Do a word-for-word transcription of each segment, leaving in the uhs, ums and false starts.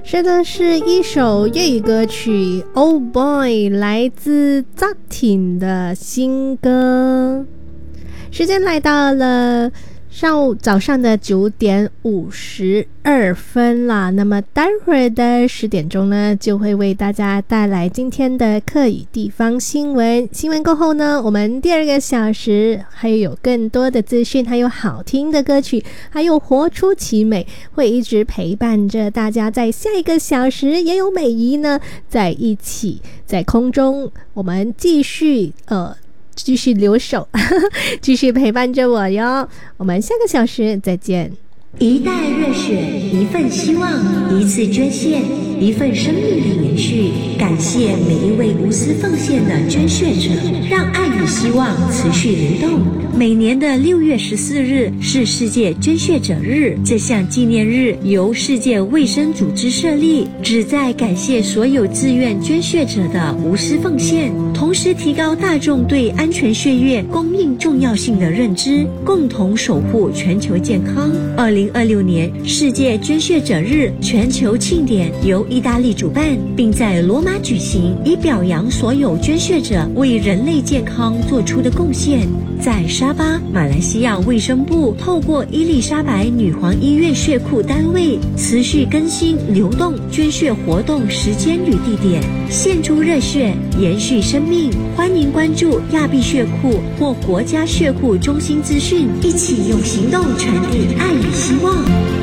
是的，是一首粤语歌曲 Oh Boy， 来自扎挺的新歌。时间来到了上午早上的九点五十二分啦，那么待会儿的十点钟呢，就会为大家带来今天的客语地方新闻。新闻过后呢，我们第二个小时还有更多的资讯，还有好听的歌曲，还有活出奇美，会一直陪伴着大家。在下一个小时，也有美仪呢在一起，在空中我们继续呃。继续留守继续陪伴着我哟，我们下个小时再见。 一袋热血，一份希望，一次捐献，一份生命的延续。感谢每一位无私奉献的捐血者，让爱与希望持续流动。每年的六月十四日是世界捐血者日，这项纪念日由世界卫生组织设立，旨在感谢所有自愿捐血者的无私奉献，同时提高大众对安全血液供应重要性的认知，共同守护全球健康。二零二六年世界捐血者日全球庆典由意大利主办，并在罗马举行，以表扬所有捐血者为人类健康做出的贡献。在沙巴，马来西亚卫生部透过伊丽莎白女皇医院血库单位持续更新流动捐血活动时间与地点，献出热血，延续生命。欢迎关注亚庇血库或国家血库中心资讯，一起用行动传递爱与希望。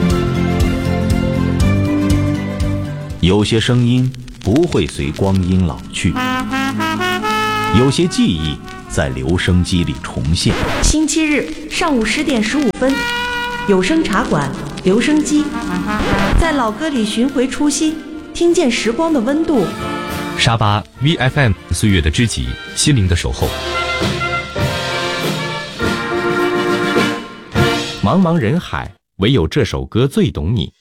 有些声音不会随光阴老去，有些记忆在留声机里重现。 星期日上午十点十五分，有声茶馆留声机，在老歌里寻回初心，听见时光的温度。 沙巴 V F M， 岁月的知己，心灵的守候。茫茫人海，唯有这首歌最懂你。